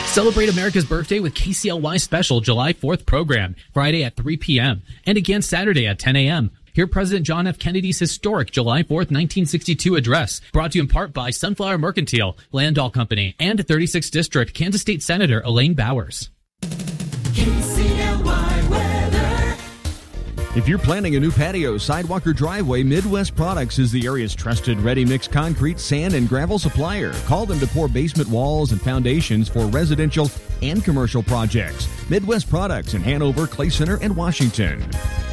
Celebrate America's birthday with KCLY special July 4th program, Friday at 3 p.m. and again Saturday at 10 a.m. Hear President John F. Kennedy's historic July 4th, 1962 address, brought to you in part by Sunflower Mercantile, Landau Company, and 36th District Kansas State Senator Elaine Bowers. KCLY weather. If you're planning a new patio, sidewalk, or driveway, Midwest Products is the area's trusted ready-mix concrete, sand, and gravel supplier. Call them to pour basement walls and foundations for residential and commercial projects. Midwest Products in Hanover, Clay Center, and Washington.